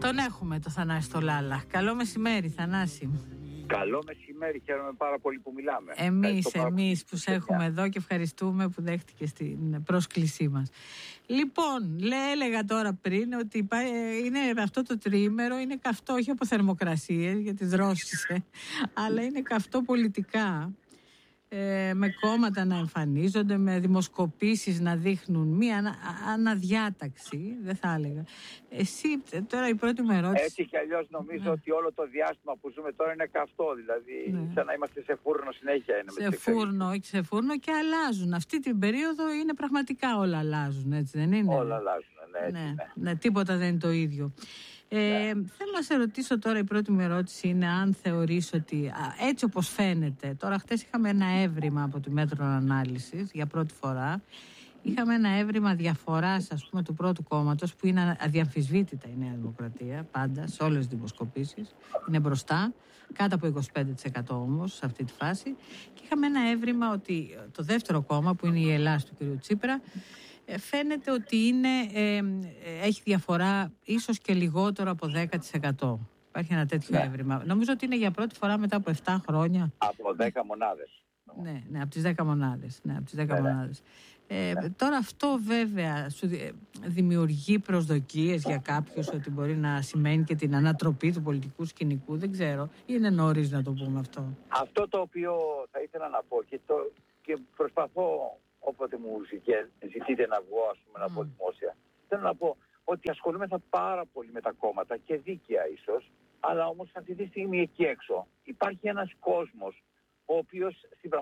Τον έχουμε το Θανάση το Λάλα. Καλό μεσημέρι, Θανάση. Καλό μεσημέρι, χαίρομαι πάρα πολύ που μιλάμε. Εμείς που σε έχουμε εδώ και ευχαριστούμε που δέχτηκες την πρόσκλησή μας. Λοιπόν, έλεγα τώρα πριν ότι είναι αυτό το τριήμερο, είναι καυτό όχι από θερμοκρασίες, γιατί δρόσησε, αλλά είναι καυτό πολιτικά. Με κόμματα να εμφανίζονται, με δημοσκοπήσεις να δείχνουν μία αναδιάταξη, δεν θα έλεγα. Εσύ τώρα η πρώτη μου ερώτηση... Έτσι κι αλλιώς νομίζω ότι όλο το διάστημα που ζούμε τώρα είναι καυτό, δηλαδή σαν να είμαστε σε φούρνο συνέχεια. Σε φούρνο και αλλάζουν. Αυτή την περίοδο είναι πραγματικά όλα αλλάζουν, έτσι δεν είναι? Όλα αλλάζουν, ναι, τίποτα δεν είναι το ίδιο. Θέλω να σε ρωτήσω τώρα, η πρώτη μου ερώτηση είναι αν θεωρείς ότι έτσι όπως φαίνεται, τώρα χτες είχαμε ένα έβριμα από τη Μέτρο Ανάλυσης για πρώτη φορά, είχαμε ένα έβριμα διαφοράς ας πούμε του πρώτου κόμματος που είναι αδιαμφισβήτητα η Νέα Δημοκρατία πάντα σε όλες τις δημοσκοπήσεις, είναι μπροστά, κάτω από 25% όμως σε αυτή τη φάση, και είχαμε ένα έβριμα ότι το δεύτερο κόμμα που είναι η Ελλάς του κ. Τσίπρα φαίνεται ότι έχει διαφορά ίσως και λιγότερο από 10%. Υπάρχει ένα τέτοιο έβριμα. Νομίζω ότι είναι για πρώτη φορά μετά από 7 χρόνια. Από 10 μονάδες. Ναι, από τις 10 μονάδες. μονάδες. Τώρα αυτό βέβαια σου δημιουργεί προσδοκίες για κάποιους ότι μπορεί να σημαίνει και την ανατροπή του πολιτικού σκηνικού. Δεν ξέρω. Είναι νωρίς να το πούμε αυτό. Αυτό το οποίο θα ήθελα να πω και προσπαθώ όποτε μου ζητείτε να βγω, ας πούμε, να πω δημόσια, θέλω να πω ότι ασχολούμεθα πάρα πολύ με τα κόμματα και δίκαια ίσως, αλλά όμως αυτή τη στιγμή εκεί έξω υπάρχει ένας κόσμος ο οποίος στην